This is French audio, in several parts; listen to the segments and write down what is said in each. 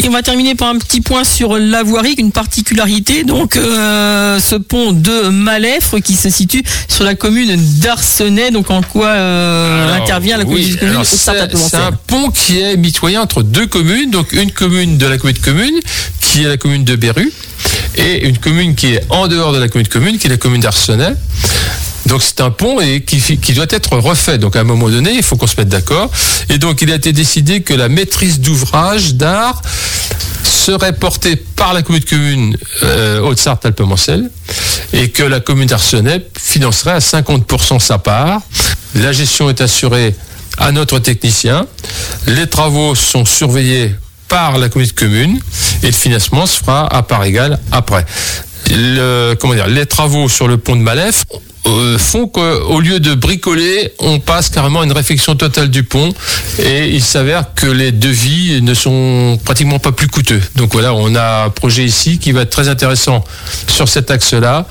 Et on va terminer par un petit point sur la voirie, une particularité. Donc, ce pont de Maleffre qui se situe sur la commune d'Arcenay. Donc, en quoi intervient la commune de c'est un pont qui est mitoyen entre deux communes. Donc, une commune de la commune de commune, qui est la commune de Berru, et une commune qui est en dehors de la commune de commune, qui est la commune d'Arcenay. Donc c'est un pont qui doit être refait. Donc à un moment donné, il faut qu'on se mette d'accord. Et donc il a été décidé que la maîtrise d'ouvrage d'art serait portée par la commune de commune Haute-Sarthe-Alpes-Mancelles et que la commune d'Arcenay financerait à 50% sa part. La gestion est assurée à notre technicien. Les travaux sont surveillés par la commune de commune et le financement se fera à part égale après. Les travaux sur le pont de Maleffre font qu'au lieu de bricoler, on passe carrément à une réfection totale du pont et il s'avère que les devis ne sont pratiquement pas plus coûteux. Donc voilà, on a un projet ici qui va être très intéressant sur cet axe-là,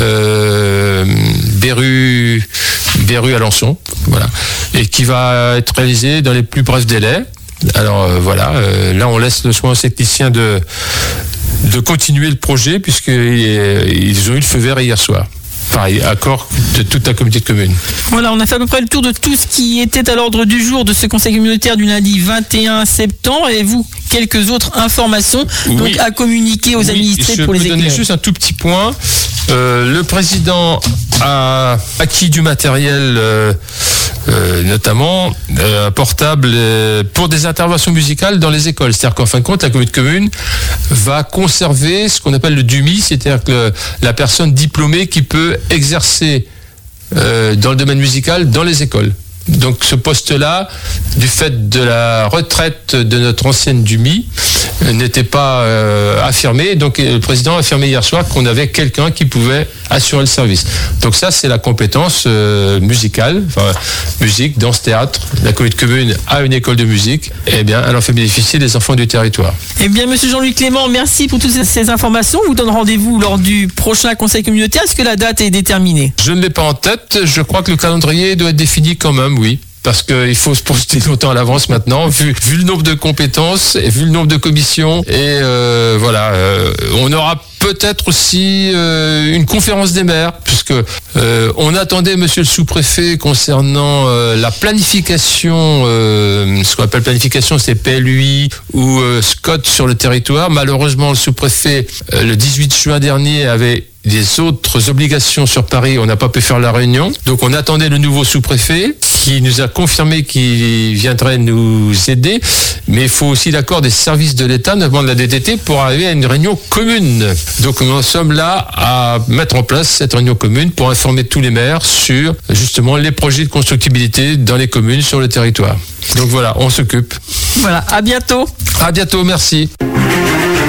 Berru-Alençon, voilà, et qui va être réalisé dans les plus brefs délais. Alors là on laisse le soin aux techniciens de continuer le projet puisqu'ils ont eu le feu vert hier soir. Pareil, accord de toute la communauté de communes. Voilà, on a fait à peu près le tour de tout ce qui était à l'ordre du jour de ce conseil communautaire du lundi 21 septembre. Et vous, quelques autres informations donc à communiquer aux administrés pour les éclairer. Je peux donner juste un tout petit point. Le président a acquis du matériel, notamment portable, pour des interventions musicales dans les écoles. C'est-à-dire qu'en fin de compte, la communauté de communes va conserver ce qu'on appelle le DUMI, c'est-à-dire que la personne diplômée qui peut exercer dans le domaine musical dans les écoles. Donc ce poste-là, du fait de la retraite de notre ancienne DUMI, n'était pas affirmé. Donc le président a affirmé hier soir qu'on avait quelqu'un qui pouvait assurer le service. Donc ça, c'est la compétence musicale, musique, danse, théâtre. La commune de commune a une école de musique. Eh bien, elle en fait bénéficier les enfants du territoire. Eh bien, monsieur Jean-Louis Clément, merci pour toutes ces informations. On vous donne rendez-vous lors du prochain conseil communautaire. Est-ce que la date est déterminée? Je ne l'ai pas en tête. Je crois que le calendrier doit être défini quand même, oui. Parce qu'il faut se projeter longtemps à l'avance maintenant, vu le nombre de compétences et vu le nombre de commissions. Et on aura peut-être aussi une conférence des maires, puisque on attendait monsieur le sous-préfet concernant la planification, ce qu'on appelle planification, c'est PLUI ou SCOT sur le territoire. Malheureusement, le sous-préfet, le 18 juin dernier, avait des autres obligations sur Paris, on n'a pas pu faire la réunion. Donc on attendait le nouveau sous-préfet qui nous a confirmé qu'il viendrait nous aider. Mais il faut aussi l'accord des services de l'État, notamment de la DTT, pour arriver à une réunion commune. Donc nous sommes là à mettre en place cette réunion commune pour informer tous les maires sur justement les projets de constructibilité dans les communes sur le territoire. Donc voilà, on s'occupe. Voilà, à bientôt. À bientôt, merci.